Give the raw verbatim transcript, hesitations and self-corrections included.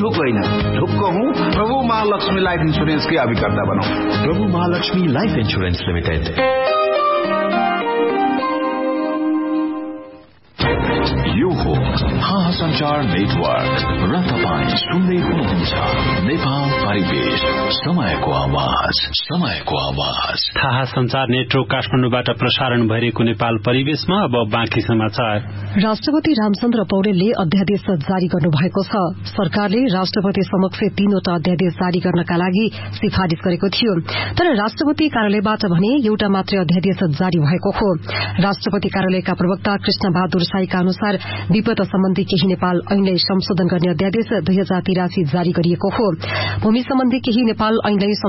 मुलुक होइन, ढुक्क हूँ प्रभु महालक्ष्मी लाइफ इन्स्योरेन्स के अभिकर्ता बनौं। प्रभु महालक्ष्मी लाइफ इन्स्योरेन्स लिमिटेड। यो हो हाहा संचार नेटवर्क र तपाईँ सुन्दै हुनुहुन्छ नेपाल परिवेश, समयको आवाज, समयको आवाज। हाहा संचार नेटवर्क काठमाडौँबाट प्रसारण भइरहेको नेपाल परिवेशमा अब बाँकी समाचार। राष्ट्रपति रामचन्द्र पौडेलले अध्यादेश जारी गर्नुभएको छ। सरकारले राष्ट्रपति समक्ष तीनवटा अध्यादेश जारी गर्नका लागि सिफारिश गरेको थियो, तर राष्ट्रपति कार्यालयबाट भने एउटा मात्रै अध्यादेश जारी भएको हो। राष्ट्रपति कार्यालयका प्रवक्ता कृष्ण बहादुर साईका अनुसार विपद सम्बन्धी केही नेपाल ऐनलाई संशोधन गर्ने अध्यादेश दुई हजार तिरासी जारी गरिएको हो। भूमि सम्बन्धी केही नेपाल ऐनलाई